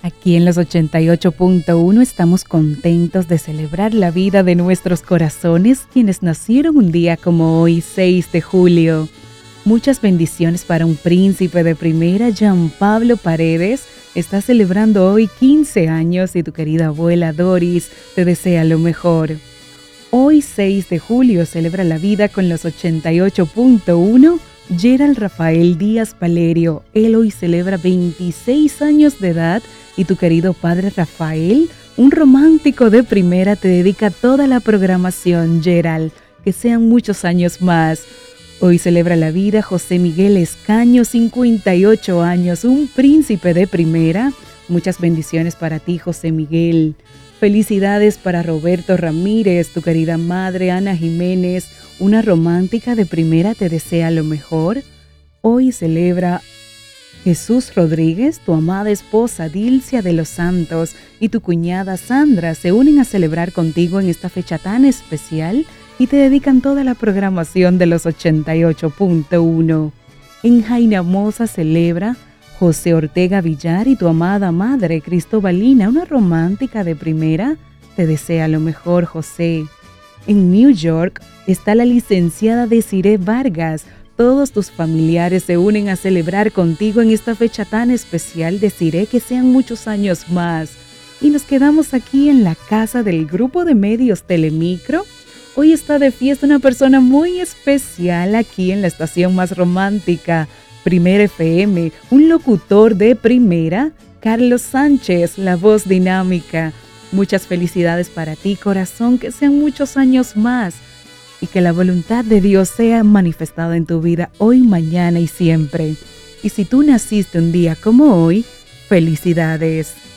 Aquí en los 88.1 estamos contentos de celebrar la vida de nuestros corazones, quienes nacieron un día como hoy, 6 de julio. Muchas bendiciones para un príncipe de primera, Jean Pablo Paredes. Está celebrando hoy 15 años y tu querida abuela Doris te desea lo mejor. Hoy, 6 de julio, celebra la vida con los 88.1 Gerald Rafael Díaz Valerio. Él hoy celebra 26 años de edad y tu querido padre Rafael, un romántico de primera, te dedica toda la programación, Gerald. Que sean muchos años más. Hoy celebra la vida José Miguel Escaño, 58 años, un príncipe de primera. Muchas bendiciones para ti, José Miguel. Felicidades para Roberto Ramírez, tu querida madre Ana Jiménez, una romántica de primera, te desea lo mejor. Hoy celebra Jesús Rodríguez, tu amada esposa Dilcia de los Santos y tu cuñada Sandra se unen a celebrar contigo en esta fecha tan especial y te dedican toda la programación de los 88.1. En Jainamosa celebra José Ortega Villar y tu amada madre Cristobalina, una romántica de primera, te desea lo mejor, José. En New York está la licenciada Desiree Vargas. Todos tus familiares se unen a celebrar contigo en esta fecha tan especial, Desiree, que sean muchos años más. Y nos quedamos aquí en la casa del grupo de medios Telemicro. Hoy está de fiesta una persona muy especial aquí en la estación más romántica, Primera FM, un locutor de primera, Carlos Sánchez, la voz dinámica. Muchas felicidades para ti, corazón, que sean muchos años más y que la voluntad de Dios sea manifestada en tu vida hoy, mañana y siempre. Y si tú naciste un día como hoy, felicidades.